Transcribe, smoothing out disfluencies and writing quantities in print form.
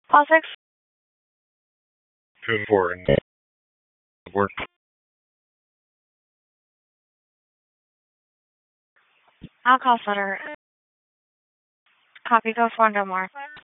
Call 6. 2-4 and work. I'll call Sutter. Copy, go 4 and no more.